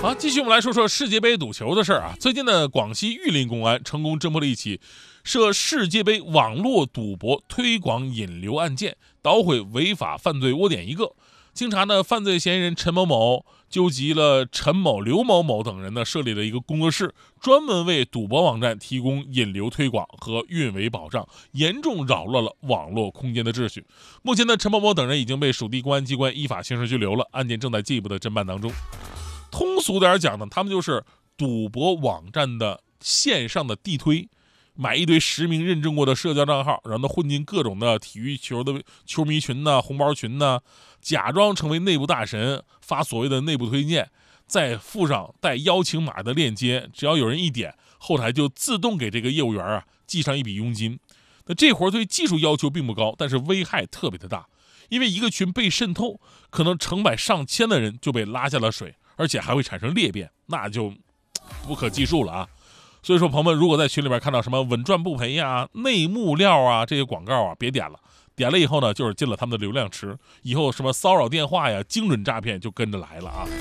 好，继续我们来说说世界杯赌球的事儿啊。最近呢，广西玉林公安成功侦破了一起涉世界杯网络赌博推广引流案件，捣毁违法犯罪窝点一个。经查呢，犯罪嫌疑人陈某某纠集了陈某、刘某某等人呢，设立了一个工作室，专门为赌博网站提供引流推广和运维保障，严重扰乱了网络空间的秩序。目前呢，陈某某等人已经被属地公安机关依法刑事拘留了，案件正在进一步的侦办当中。通俗点讲呢，他们就是赌博网站的线上的地推，买一堆实名认证过的社交账号，然后混进各种的体育球的球迷群呐、红包群呐，假装成为内部大神，发所谓的内部推荐，再附上带邀请码的链接，只要有人一点，后台就自动给这个业务员啊记上一笔佣金。那这活对技术要求并不高，但是危害特别的大，因为一个群被渗透，可能成百上千的人就被拉下了水，而且还会产生裂变，那就不可计数了啊。所以说，朋友们，如果在群里边看到什么稳赚不赔呀、内幕料啊这些广告啊，别点了。点了以后呢，就是进了他们的流量池，以后什么骚扰电话呀、精准诈骗就跟着来了啊。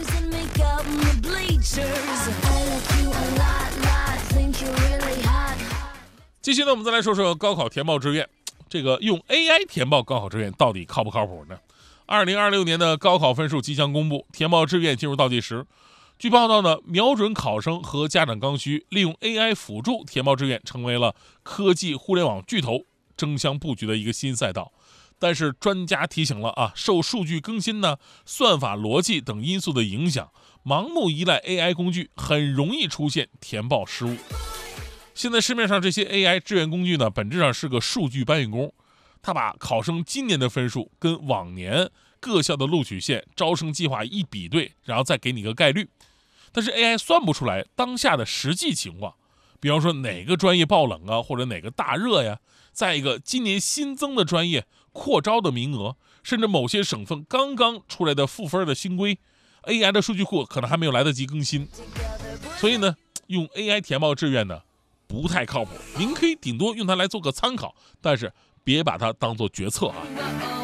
继续呢，我们再来说说高考填报志愿。这个用 AI 填报高考志愿到底靠不靠谱呢？2026年的高考分数即将公布，填报志愿进入倒计时。据报道呢，瞄准考生和家长刚需，利用 AI 辅助填报志愿，成为了科技互联网巨头争相布局的一个新赛道。但是专家提醒了啊，受数据更新呢、算法逻辑等因素的影响，盲目依赖 AI 工具很容易出现填报失误。现在市面上这些 AI 志愿工具呢，本质上是个数据搬运工，它把考生今年的分数跟往年各校的录取线、招生计划一比对，然后再给你个概率。但是 AI 算不出来当下的实际情况，比方说哪个专业爆冷啊，或者哪个大热呀，再一个今年新增的专业、扩招的名额，甚至某些省份刚刚出来的赋分的新规， AI 的数据库可能还没有来得及更新。所以呢，用 AI 填报志愿呢不太靠谱，您可以顶多用它来做个参考，但是别把它当做决策啊。